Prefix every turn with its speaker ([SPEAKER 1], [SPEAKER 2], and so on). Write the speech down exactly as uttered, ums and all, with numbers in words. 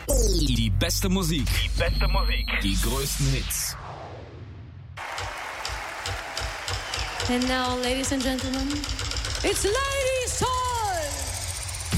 [SPEAKER 1] Die beste Musik.
[SPEAKER 2] Die beste Musik.
[SPEAKER 1] Die größten Hits.
[SPEAKER 3] And now, ladies and gentlemen, it's Lady